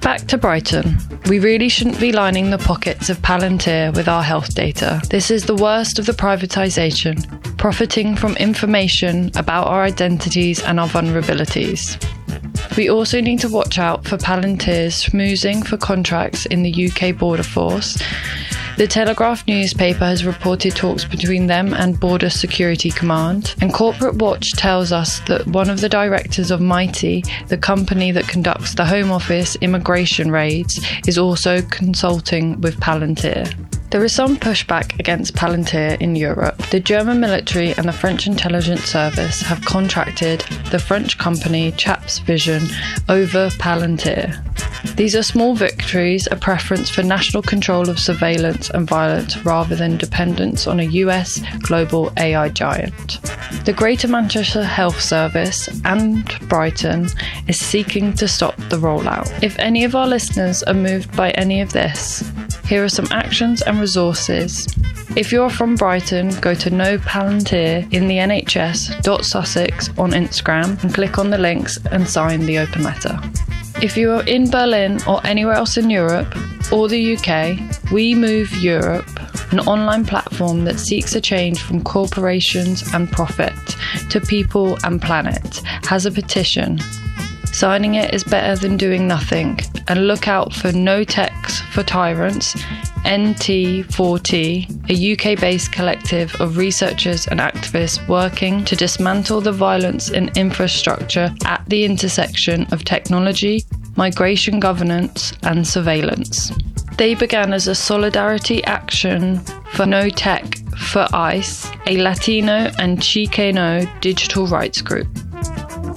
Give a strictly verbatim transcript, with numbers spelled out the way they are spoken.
back to Brighton. We really shouldn't be lining the pockets of Palantir with our health data. This is the worst of the privatisation, profiting from information about our identities and our vulnerabilities. We also need to watch out for Palantir's schmoozing for contracts in the U K Border Force. The Telegraph newspaper has reported talks between them and Border Security Command, and Corporate Watch tells us that one of the directors of Mighty, the company that conducts the Home Office immigration raids, is also consulting with Palantir. There is some pushback against Palantir in Europe. The German military and the French intelligence service have contracted the French company Chaps Vision over Palantir. These are small victories, a preference for national control of surveillance and violence rather than dependence on a U S global A I giant. The Greater Manchester Health Service and Brighton is seeking to stop the rollout. If any of our listeners are moved by any of this, here are some actions and resources. If you're from Brighton, go to know palantir in the N H S dot Sussex on Instagram and click on the links and sign the open letter. If you are in Berlin or anywhere else in Europe or the U K, We Move Europe, an online platform that seeks a change from corporations and profit to people and planet, has a petition. Signing it is better than doing nothing, and look out for No Techs for Tyrants, N T four T, a U K-based collective of researchers and activists working to dismantle the violence in infrastructure at the intersection of technology, migration governance and surveillance. They began as a solidarity action for No Tech for ICE, a Latino and Chicano digital rights group.